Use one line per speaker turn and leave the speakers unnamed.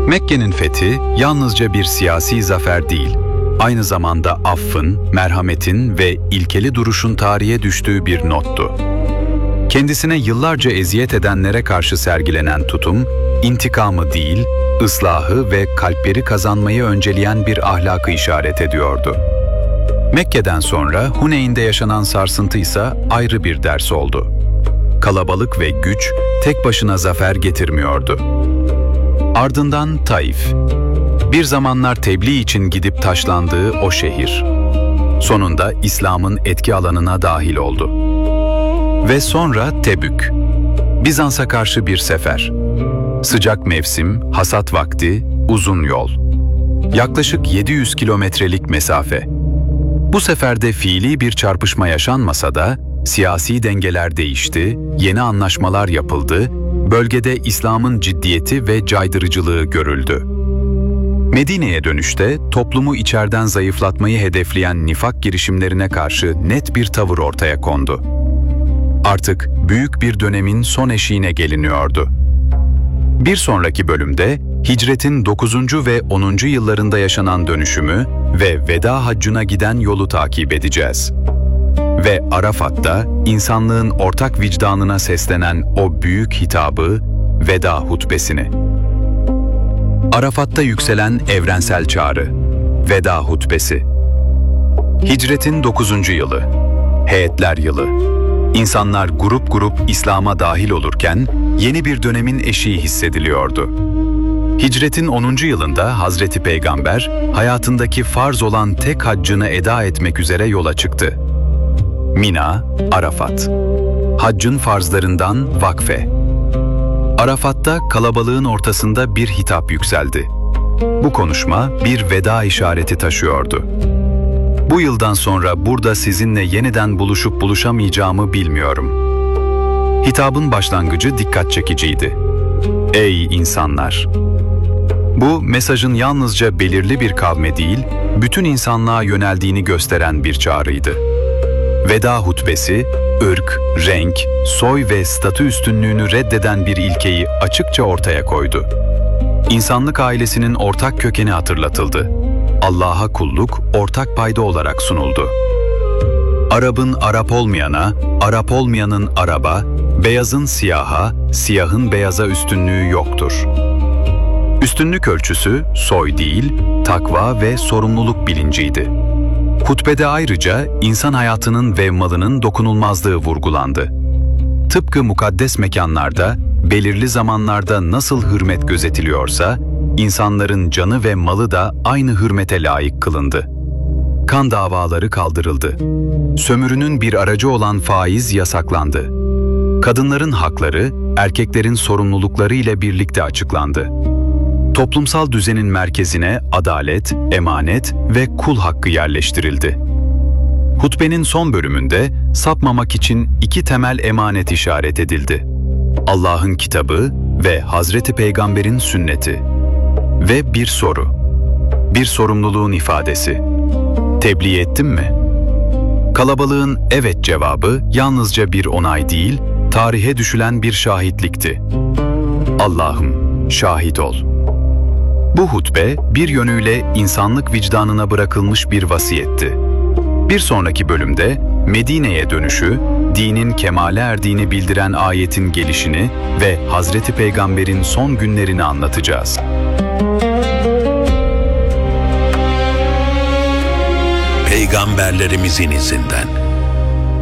Mekke'nin fethi yalnızca bir siyasi zafer değil, aynı zamanda affın, merhametin ve ilkeli duruşun tarihe düştüğü bir nottu. Kendisine yıllarca eziyet edenlere karşı sergilenen tutum, intikamı değil, ıslahı ve kalpleri kazanmayı önceleyen bir ahlakı işaret ediyordu. Mekke'den sonra Huneyn'de yaşanan sarsıntı ise ayrı bir ders oldu. Kalabalık ve güç tek başına zafer getirmiyordu. Ardından Taif. Bir zamanlar tebliğ için gidip taşlandığı o şehir. Sonunda İslam'ın etki alanına dahil oldu. Ve sonra Tebük. Bizans'a karşı bir sefer. Sıcak mevsim, hasat vakti, uzun yol. Yaklaşık 700 kilometrelik mesafe. Bu seferde fiili bir çarpışma yaşanmasa da siyasi dengeler değişti, yeni anlaşmalar yapıldı, bölgede İslam'ın ciddiyeti ve caydırıcılığı görüldü. Medine'ye dönüşte toplumu içeriden zayıflatmayı hedefleyen nifak girişimlerine karşı net bir tavır ortaya kondu. Artık büyük bir dönemin son eşiğine geliniyordu. Bir sonraki bölümde hicretin 9. ve 10. yıllarında yaşanan dönüşümü ve veda haccına giden yolu takip edeceğiz. Ve Arafat'ta insanlığın ortak vicdanına seslenen o büyük hitabı, veda hutbesini. Arafat'ta yükselen evrensel çağrı, veda hutbesi. Hicretin 9. yılı, heyetler yılı. İnsanlar grup grup İslam'a dahil olurken yeni bir dönemin eşiği hissediliyordu. Hicretin 10. yılında Hazreti Peygamber hayatındaki farz olan tek haccını eda etmek üzere yola çıktı. Mina, Arafat. Haccın farzlarından vakfe. Arafat'ta kalabalığın ortasında bir hitap yükseldi. Bu konuşma bir veda işareti taşıyordu. Bu yıldan sonra burada sizinle yeniden buluşup buluşamayacağımı bilmiyorum. Hitabın başlangıcı dikkat çekiciydi. Ey insanlar! Bu mesajın yalnızca belirli bir kavme değil, bütün insanlığa yöneldiğini gösteren bir çağrıydı. Veda hutbesi, ırk, renk, soy ve statü üstünlüğünü reddeden bir ilkeyi açıkça ortaya koydu. İnsanlık ailesinin ortak kökeni hatırlatıldı. Allah'a kulluk ortak payda olarak sunuldu. Arap'ın Arap olmayana, Arap olmayanın Arap'a, beyazın siyaha, siyahın beyaza üstünlüğü yoktur. Üstünlük ölçüsü soy değil, takva ve sorumluluk bilinciydi. Hutbede ayrıca insan hayatının ve malının dokunulmazlığı vurgulandı. Tıpkı mukaddes mekanlarda, belirli zamanlarda nasıl hürmet gözetiliyorsa, insanların canı ve malı da aynı hürmete layık kılındı. Kan davaları kaldırıldı. Sömürünün bir aracı olan faiz yasaklandı. Kadınların hakları, erkeklerin sorumlulukları ile birlikte açıklandı. Toplumsal düzenin merkezine adalet, emanet ve kul hakkı yerleştirildi. Hutbenin son bölümünde sapmamak için iki temel emanet işaret edildi. Allah'ın kitabı ve Hazreti Peygamber'in sünneti. Ve bir soru. Bir sorumluluğun ifadesi. Tebliğ ettim mi? Kalabalığın evet cevabı yalnızca bir onay değil, tarihe düşülen bir şahitlikti. Allah'ım, şahit ol. Bu hutbe bir yönüyle insanlık vicdanına bırakılmış bir vasiyetti. Bir sonraki bölümde Medine'ye dönüşü, dinin kemale erdiğini bildiren ayetin gelişini ve Hazreti Peygamber'in son günlerini anlatacağız.
Peygamberlerimizin izinden